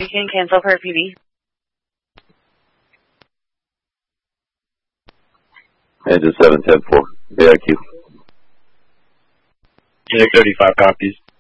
You can cancel for PB. Engine 710-4, VIQ. Unit 35 copies.